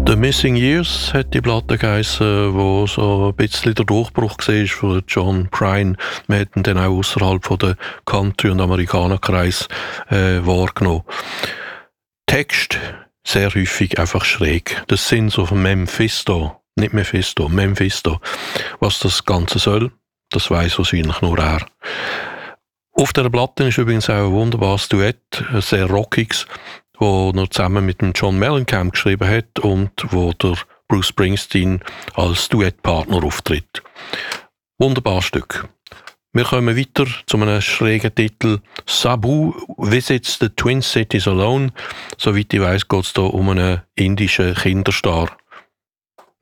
«The Missing Years» hat die Platte geheissen, wo so ein bisschen der Durchbruch war für John Prine. Wir hätten dann auch außerhalb von der Country- und Amerikanerkreis wahrgenommen. Text sehr häufig einfach schräg. Das sind so von Memphisto, nicht Mephisto, Memphisto. Was das Ganze soll, das weiss wahrscheinlich nur er. Auf dieser Platte ist übrigens auch ein wunderbares Duett, ein sehr rockiges, wo er zusammen mit dem John Mellencamp geschrieben hat und wo der Bruce Springsteen als Duettpartner auftritt. Wunderbares Stück. Wir kommen weiter zu einem schrägen Titel. Sabu visits the Twin Cities alone. Soweit ich weiss, geht es hier um einen indischen Kinderstar.